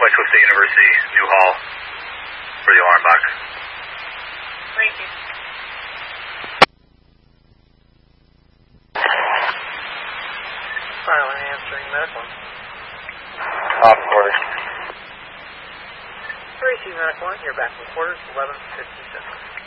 West Coast State University, New Hall, for the alarm box. Thank you. Silent answering medical. Off quarters. Receive medical 1, you're back from quarters, 11:56.